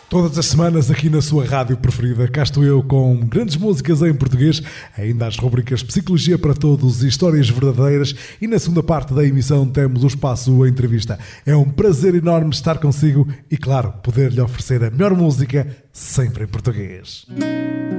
Todas as semanas aqui na sua rádio preferida, cá estou eu com grandes músicas em português, ainda as rubricas Psicologia para Todos e Histórias Verdadeiras, e na segunda parte da emissão temos o espaço A Entrevista. É um prazer enorme estar consigo e, claro, poder-lhe oferecer a melhor música sempre em português.